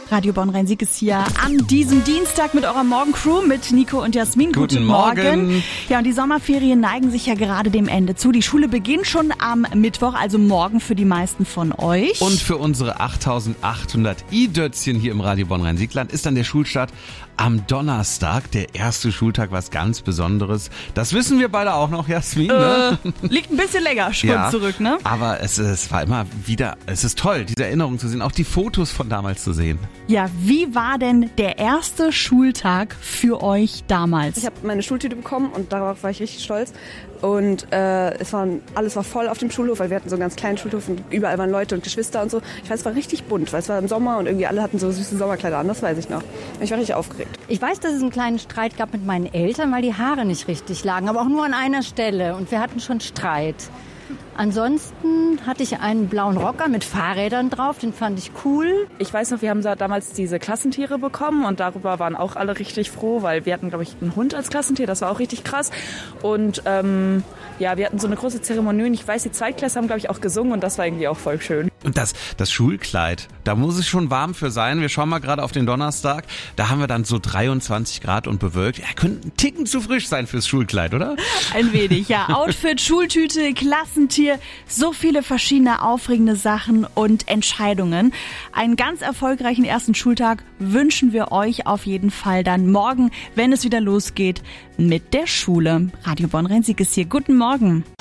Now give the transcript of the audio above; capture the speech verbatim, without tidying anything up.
Radio Bonn-Rhein-Sieg ist hier an diesem Dienstag mit eurer Morgencrew, mit Nico und Jasmin. Guten, Guten Morgen. Morgen. Ja, und die Sommerferien neigen sich ja gerade dem Ende zu. Die Schule beginnt schon am Mittwoch, also morgen für die meisten von euch. Und für unsere achttausendachthundert I-Dötzchen hier im Radio Bonn-Rhein-Siegland ist dann der Schulstart am Donnerstag, der erste Schultag, was ganz Besonderes. Das wissen wir beide auch noch, Jasmin. Ne? Äh, liegt ein bisschen länger schon ja, zurück, ne? Aber es, es war immer wieder, es ist toll, diese Erinnerung zu sehen, auch die Fotos von damals zu sehen. Ja, wie war denn der erste Schultag für euch damals? Ich habe meine Schultüte bekommen und darauf war ich richtig stolz. Und äh, es war, alles war voll auf dem Schulhof, weil wir hatten so einen ganz kleinen Schulhof und überall waren Leute und Geschwister und so. Ich weiß, es war richtig bunt, weil es war im Sommer und irgendwie alle hatten so süße Sommerkleider an, das weiß ich noch. Ich war richtig aufgeregt. Ich weiß, dass es einen kleinen Streit gab mit meinen Eltern, weil die Haare nicht richtig lagen, aber auch nur an einer Stelle und wir hatten schon Streit. Ansonsten hatte ich einen blauen Rocker mit Fahrrädern drauf, den fand ich cool. Ich weiß noch, wir haben damals diese Klassentiere bekommen und darüber waren auch alle richtig froh, weil wir hatten, glaube ich, einen Hund als Klassentier, das war auch richtig krass. Und ähm, ja, wir hatten so eine große Zeremonie und ich weiß, die Zweitklässler haben, glaube ich, auch gesungen und das war irgendwie auch voll schön. Und das, das Schulkleid, da muss es schon warm für sein. Wir schauen mal gerade auf den Donnerstag, da haben wir dann so dreiundzwanzig Grad und bewölkt. Ja, könnte ein Ticken zu frisch sein fürs Schulkleid, oder? Ein wenig, ja. Outfit, Schultüte, Klassentier, so viele verschiedene aufregende Sachen und Entscheidungen. Einen ganz erfolgreichen ersten Schultag wünschen wir euch auf jeden Fall dann morgen, wenn es wieder losgeht mit der Schule. Radio Bonn-Rhein-Sieg ist hier. Guten Morgen.